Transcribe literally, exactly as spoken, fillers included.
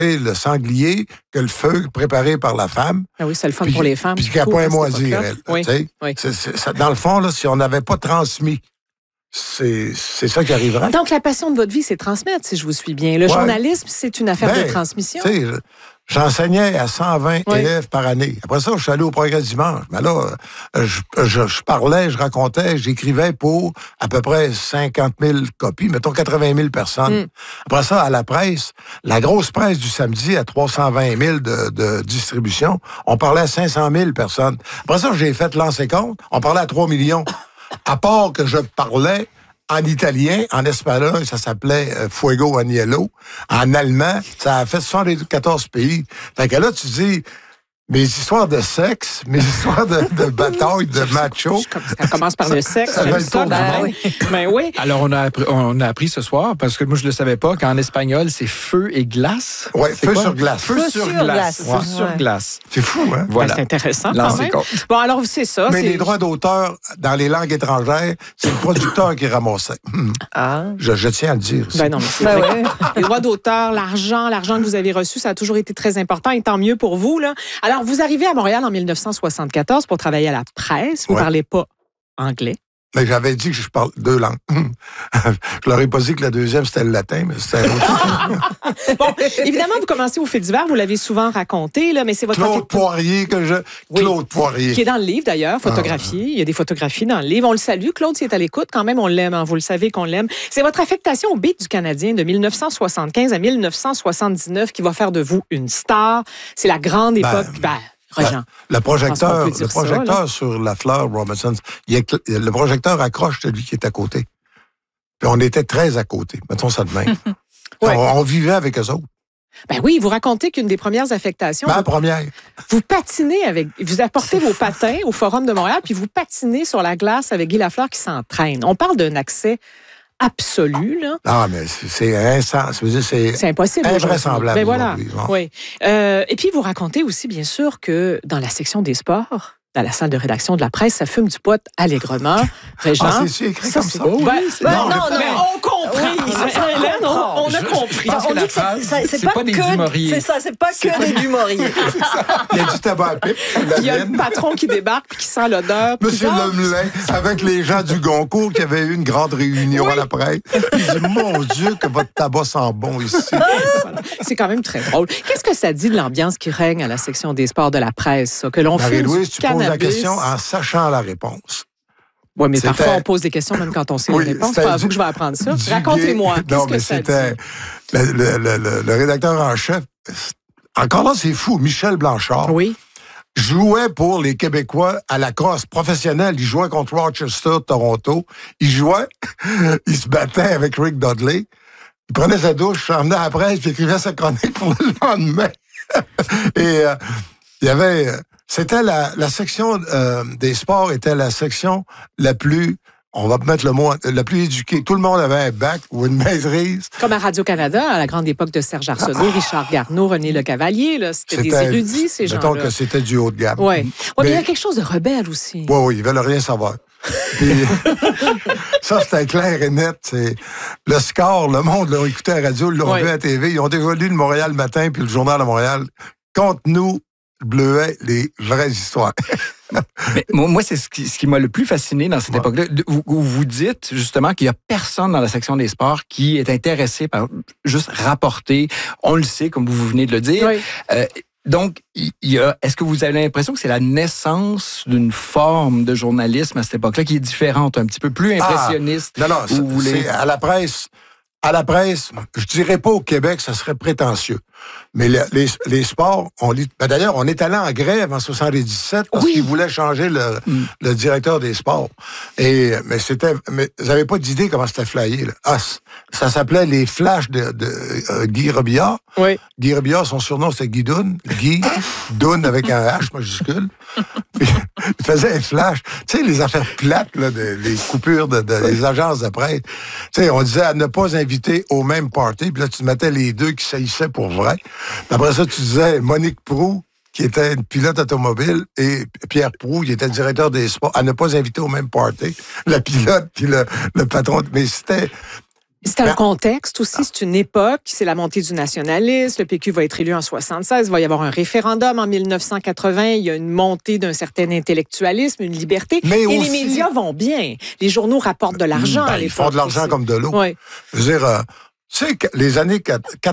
le sanglier que le feu préparé par la femme. Ah oui, c'est le fun puis, pour les femmes. Puis qu'elle n'a pas à moisir, elle. Oui, oui. C'est, c'est, ça, dans le fond, là, si on n'avait pas transmis, c'est, c'est ça qui arriverait. Donc, la passion de votre vie, c'est transmettre, si je vous suis bien. Le ouais. journalisme, c'est une affaire ben, de transmission. J'enseignais à cent vingt oui. élèves par année. Après ça, je suis allé au Progrès dimanche. Mais là, je, je, je parlais, je racontais, j'écrivais pour à peu près cinquante mille copies, mettons quatre-vingt mille personnes. Mm. Après ça, à la presse, la grosse presse du samedi à trois cent vingt mille de, de distribution, on parlait à cinq cent mille personnes. Après ça, j'ai fait lancer compte, on parlait à trois millions. À part que je parlais en italien, en espagnol, ça s'appelait euh, Fuego Agnello. En allemand, ça a fait soixante-quatorze pays. Fait que là, tu dis, mes histoires de sexe, mes histoires de, de bataille, de macho. Ça commence par le sexe. Ça, ça ça, ben, oui. Ben oui. Alors, on a, appris, on a appris ce soir, parce que moi, je ne le savais pas, qu'en espagnol, c'est feu et glace. Oui, feu quoi? sur glace. Feu, feu sur, sur glace. glace. Feu ouais. sur glace. C'est fou, hein? Voilà. Ben, c'est intéressant, quand même. Bon, alors, c'est ça. Mais c'est... les droits d'auteur dans les langues étrangères, c'est le producteur qui ramassait. Ah. Je, je tiens à le dire. Ben non, mais c'est ben vrai. Ouais. Les droits d'auteur, l'argent, l'argent que vous avez reçu, ça a toujours été très important, et tant mieux pour vous, là. Alors, vous arrivez à Montréal en mille neuf cent soixante-quatorze pour travailler à la presse. Vous ne ouais. parlez pas anglais. Mais j'avais dit que je parle deux langues. Je leur ai pas dit que la deuxième, c'était le latin, mais c'était l'autre. Bon, évidemment, vous commencez au fait divers, vous l'avez souvent raconté, là, mais c'est votre... Claude affect... Poirier, que je... Oui, Claude Poirier. Qui est dans le livre, d'ailleurs, photographié. Ah. Il y a des photographies dans le livre. On le salue. Claude, s'il est à l'écoute, quand même, on l'aime. Hein. Vous le savez qu'on l'aime. C'est votre affectation au beat du Canadien de mille neuf cent soixante-quinze à mille neuf cent soixante-dix-neuf qui va faire de vous une star. C'est la grande époque... Ben, ben, La, le projecteur, le projecteur ça, sur la fleur Robinson, il est, le projecteur accroche celui qui est à côté. Puis on était très à côté. Mettons ça de même. ouais. on, on vivait avec eux autres. Ben oui, vous racontez qu'une des premières affectations... Ma vous, première. Vous patinez avec... Vous apportez vos patins au Forum de Montréal, puis vous patinez sur la glace avec Guy Lafleur qui s'entraîne. On parle d'un accès absolu, là. Non, mais c'est insensé. C'est, c'est impossible. Invraisemblable. Ben voilà. Oui. Euh, et puis, vous racontez aussi, bien sûr, que dans la section des sports, dans la salle de rédaction de la presse, ça fume du pot allègrement. Régent. Ah, c'est écrit ça, comme ça? Ben, oui, c'est... Ben, non, non, mais on comprend. Oui, Hélène, on, on a compris. Parce que la phrase, c'est, c'est, c'est pas, pas des Dumouriez. C'est ça, c'est pas c'est que pas... des Dumouriez. Il y a du tabac à pipe. Il y a le patron qui débarque et qui sent l'odeur. Monsieur Lemelin, avec les gens du Goncourt qui avaient eu une grande réunion oui. à la presse. Il dit, mon Dieu, que votre tabac sent bon ici. Voilà. C'est quand même très drôle. Qu'est-ce que ça dit de l'ambiance qui règne à la section des sports de la presse, ça, que l'on fait du tu poses la question en sachant la réponse. Oui, mais c'était... parfois, on pose des questions même quand on sait oui, la réponse. C'est pas à vous que je vais apprendre ça. Racontez-moi, qu'est-ce non, que mais ça c'était dit? Le, le, le, le rédacteur en chef, encore là, c'est fou, Michel Blanchard, oui. jouait pour les Québécois à la crosse professionnelle. Il jouait contre Rochester, Toronto. Il jouait, il se battait avec Rick Dudley. Il prenait sa douche, s'emmenait à la presse, puis écrivait sa chronique pour le lendemain. Et euh, il y avait... C'était la, la section euh, des sports était la section la plus, on va mettre le mot, la plus éduquée. Tout le monde avait un bac ou une maîtrise. Comme à Radio-Canada, à la grande époque de Serge Arsenault, ah, Richard Garneau, René Lecavalier, là, c'était, c'était des érudits, ces gens-là. Mettons que c'était du haut de gamme. Oui, ouais, mais, mais il y a quelque chose de rebelle aussi. Oui, oui, ils veulent rien savoir. Puis, ça, c'était clair et net. C'est le score, le monde l'a écouté à la radio, l'ont ouais. vu à la T V. Ils ont déjà lu le Montréal Matin puis le Journal de Montréal. Contre-nous, Bleuet, les vraies histoires. Mais moi, c'est ce qui, ce qui m'a le plus fasciné dans cette ouais. époque-là. Où vous, vous dites justement qu'il n'y a personne dans la section des sports qui est intéressé par juste rapporter. On le sait, comme vous venez de le dire. Oui. Euh, donc, il y a, est-ce que vous avez l'impression que c'est la naissance d'une forme de journalisme à cette époque-là qui est différente, un petit peu plus impressionniste? Ah, non, non, c'est, voulez... c'est à la presse. À la presse, je dirais pas au Québec, ça serait prétentieux. Mais les, les, les sports, on lit. Ben d'ailleurs, on est allé en grève en soixante-dix-sept parce oui. qu'ils voulaient changer le, mm. le directeur des sports. Et mais c'était, mais vous n'avez pas d'idée comment c'était flyé. Là. Ah, ça s'appelait les flashs de, de euh, Guy Robillard. Oui. Guy Robillard, son surnom c'était Guy Doune. Guy Doune avec un H majuscule. Puis, il faisait un flash. Tu sais, les affaires plates, là, de, les coupures de, de les agences de presse. Tu sais, on disait à ne pas inviter au même party. Puis là, tu mettais les deux qui saillissaient pour vrai. Puis après ça, tu disais Monique Proulx, qui était une pilote automobile, et Pierre Proulx, qui était directeur des sports, à ne pas inviter au même party. La pilote puis le, le patron. Mais c'était... C'est un Ben, contexte aussi, c'est une époque, c'est la montée du nationalisme, le P Q va être élu en soixante-seize, il va y avoir un référendum en mille neuf cent quatre-vingts, il y a une montée d'un certain intellectualisme, une liberté, Mais et aussi- les médias vont bien. Les journaux rapportent de l'argent. Ben, à ils l'époque font de l'argent aussi. comme de l'eau. Ouais. Je veux dire, euh, tu sais, que les années